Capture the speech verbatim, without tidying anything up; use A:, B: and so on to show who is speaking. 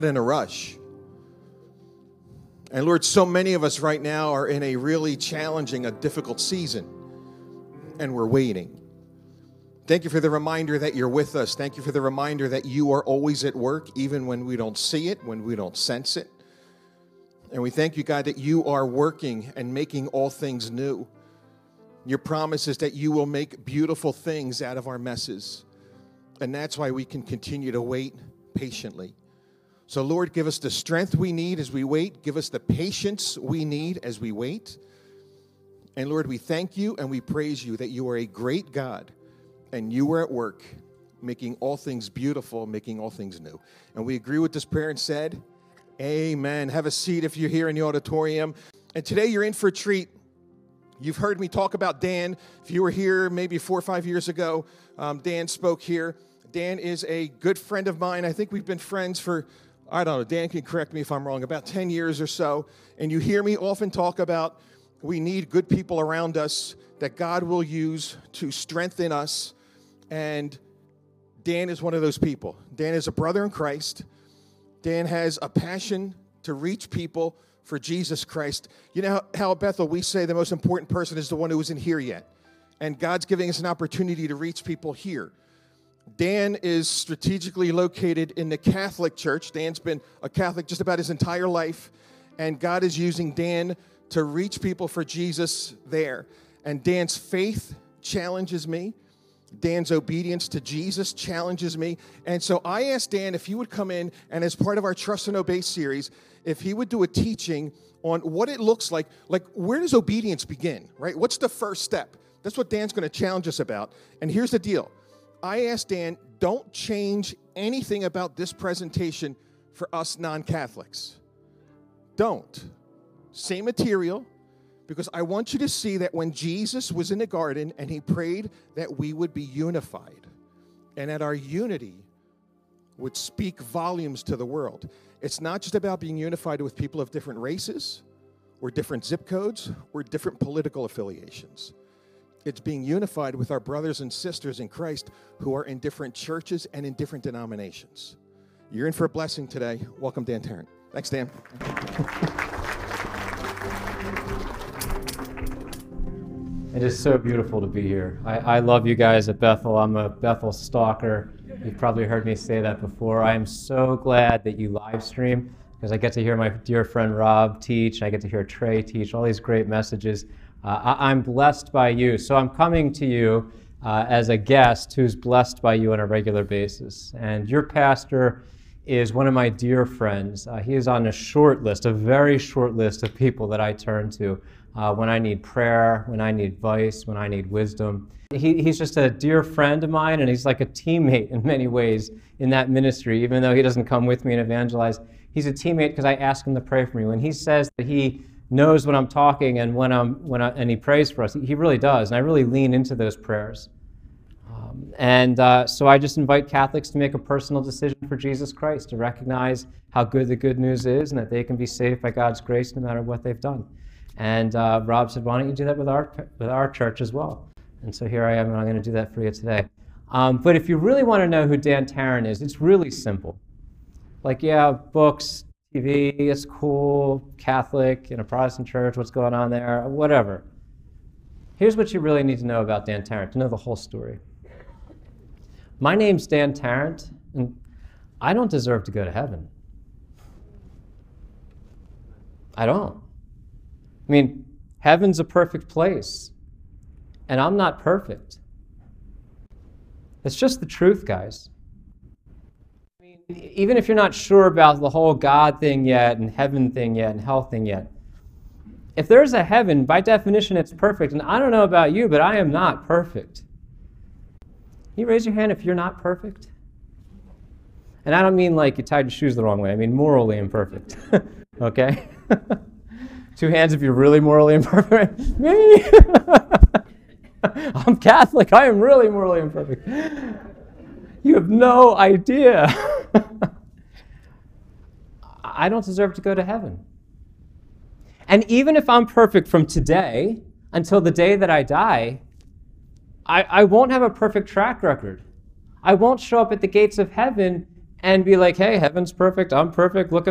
A: in a rush. And Lord, so many of us right now are in a really challenging, a difficult season, and we're waiting. Thank you for the reminder that you're with us. Thank you for the reminder that you are always at work, even when we don't see it, when we don't sense it. And we thank you, God, that you are working and making all things new. Your promise is that you will make beautiful things out of our messes. And that's why we can continue to wait patiently. So, Lord, give us the strength we need as we wait. Give us the patience we need as we wait. And, Lord, we thank you and we praise you that you are a great God and you are at work making all things beautiful, making all things new. And we agree with this prayer and said, amen. Have a seat if you're here in the auditorium. And today you're in for a treat. You've heard me talk about Dan. If you were here maybe four or five years ago, um, Dan spoke here. Dan is a good friend of mine. I think we've been friends for, I don't know, Dan can correct me if I'm wrong, about ten years or so. And you hear me often talk about we need good people around us that God will use to strengthen us. And Dan is one of those people. Dan is a brother in Christ. Dan has a passion to reach people for Jesus Christ. You know how at Bethel we say the most important person is the one who isn't here yet. And God's giving us an opportunity to reach people here. Dan is strategically located in the Catholic Church. Dan's been a Catholic just about his entire life. And God is using Dan to reach people for Jesus there. And Dan's faith challenges me. Dan's obedience to Jesus challenges me. And so I asked Dan if he would come in and as part of our Trust and Obey series, if he would do a teaching on what it looks like, like where does obedience begin, right? What's the first step? That's what Dan's going to challenge us about. And here's the deal. I asked Dan, don't change anything about this presentation for us non-Catholics. Don't. Same material. Because I want you to see that when Jesus was in the garden and he prayed that we would be unified and that our unity would speak volumes to the world. It's not just about being unified with people of different races or different zip codes or different political affiliations. It's being unified with our brothers and sisters in Christ who are in different churches and in different denominations. You're in for a blessing today. Welcome, Dan Tarrant. Thanks, Dan.
B: It is so beautiful to be here. I, I love you guys at Bethel. I'm a Bethel stalker. You've probably heard me say that before. I am so glad that you live stream because I get to hear my dear friend Rob teach. I get to hear Trey teach, all these great messages. Uh, I, I'm blessed by you. So I'm coming to you uh, as a guest who's blessed by you on a regular basis. And your pastor is one of my dear friends. Uh, he is on a short list, a very short list of people that I turn to uh, when I need prayer, when I need advice, when I need wisdom. He, he's just a dear friend of mine, and he's like a teammate in many ways in that ministry, even though he doesn't come with me and evangelize. He's a teammate because I ask him to pray for me. When he says that he knows when I'm talking and when I'm when I, and he prays for us, he really does, and I really lean into those prayers. Um, and uh, so I just invite Catholics to make a personal decision for Jesus Christ, to recognize how good the good news is and that they can be saved by God's grace no matter what they've done. And uh, Rob said, why don't you do that with our with our church as well? And so here I am, and I'm going to do that for you today. Um, but if you really want to know who Dan Tarrant is, it's really simple. Like, yeah, books, T V, it's cool, Catholic, in a Protestant church, what's going on there, whatever. Here's what you really need to know about Dan Tarrant, to know the whole story. My name's Dan Tarrant, and I don't deserve to go to heaven. I don't. I mean, heaven's a perfect place, and I'm not perfect. It's just the truth, guys. I mean, even if you're not sure about the whole God thing yet, and heaven thing yet, and hell thing yet, if there's a heaven, by definition, it's perfect. And I don't know about you, but I am not perfect. Can you raise your hand if you're not perfect? And I don't mean like you tied your shoes the wrong way. I mean morally imperfect. Okay? Two hands if you're really morally imperfect. Me! I'm Catholic. I am really morally imperfect. You have no idea. I don't deserve to go to heaven. And even if I'm perfect from today until the day that I die, I, I won't have a perfect track record. I won't show up at the gates of heaven and be like, hey, heaven's perfect, I'm perfect, look at